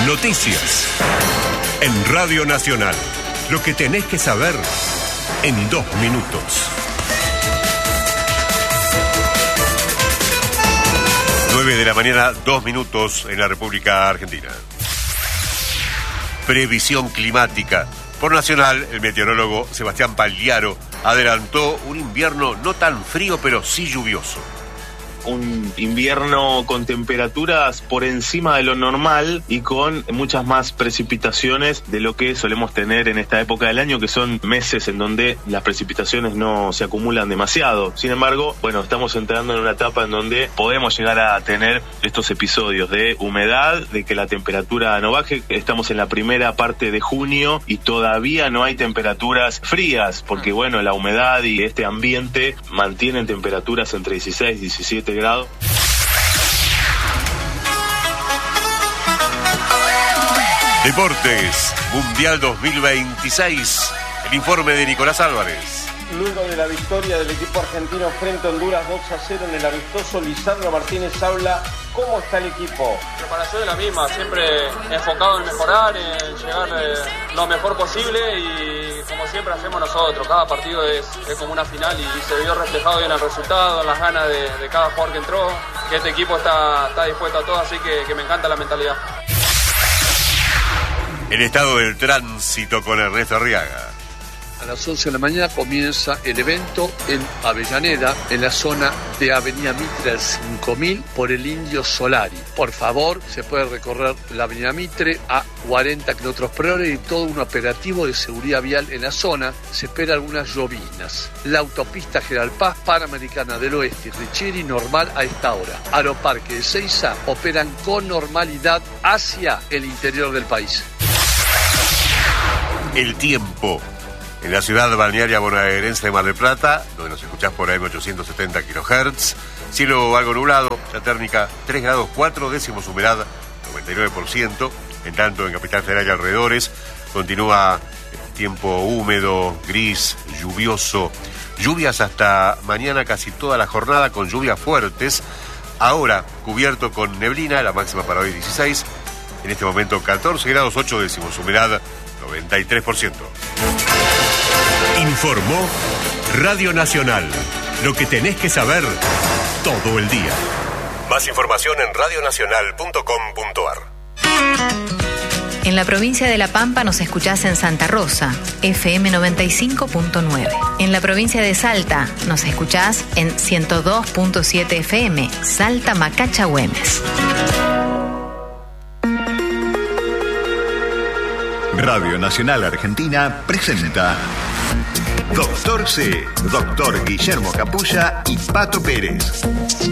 Noticias. En Radio Nacional. Lo que tenés que saber en 2 minutos. 9 de la mañana, 2 minutos en la República Argentina. Previsión climática. Por Nacional, el meteorólogo Sebastián Pagliaro adelantó un invierno no tan frío, pero sí lluvioso. Un invierno con temperaturas por encima de lo normal y con muchas más precipitaciones de lo que solemos tener en esta época del año, que son meses en donde las precipitaciones no se acumulan demasiado. Sin embargo, bueno, estamos entrando en una etapa en donde podemos llegar a tener estos episodios de humedad, de que la temperatura no baje. Estamos en la primera parte de junio y todavía no hay temperaturas frías, porque bueno, la humedad y este ambiente mantienen temperaturas entre 16 y 17 grados. Deportes, Mundial 2026. El informe de Nicolás Álvarez. Luego de la victoria del equipo argentino frente a Honduras 2-0 en el amistoso, Lisandro Martínez habla cómo está el equipo. La preparación es la misma, siempre enfocado en mejorar, en llegar lo mejor posible y como siempre hacemos nosotros. Cada partido es como una final y se vio reflejado en el resultado, en las ganas de cada jugador que entró, que este equipo está dispuesto a todo, así que me encanta la mentalidad. El estado del tránsito con Ernesto Arriaga. A las 11 de la mañana comienza el evento en Avellaneda, en la zona de Avenida Mitre al 5000 por el Indio Solari. Por favor, se puede recorrer la Avenida Mitre a 40 km/h y todo un operativo de seguridad vial en la zona. Se espera algunas llovinas. La autopista General Paz, Panamericana del Oeste y Richieri normal a esta hora. Aeroparque de Seiza operan con normalidad hacia el interior del país. El tiempo. En la ciudad balnearia bonaerense de Mar del Plata, donde nos escuchás por AM 870 kHz, cielo algo nublado, la térmica 3 grados 4 décimos, humedad 99%, en tanto en Capital Federal y alrededores continúa tiempo húmedo, gris, lluvioso, lluvias hasta mañana casi toda la jornada con lluvias fuertes, ahora cubierto con neblina, la máxima para hoy 16, en este momento 14 grados 8 décimos, humedad 93%. Informó Radio Nacional. Lo que tenés que saber todo el día. Más información en radionacional.com.ar. En la provincia de La Pampa nos escuchás en Santa Rosa, FM 95.9. En la provincia de Salta nos escuchás en 102.7 FM, Salta Macacha Güemes. Radio Nacional Argentina presenta Doctor C, Doctor Guillermo Capulla y Pato Pérez.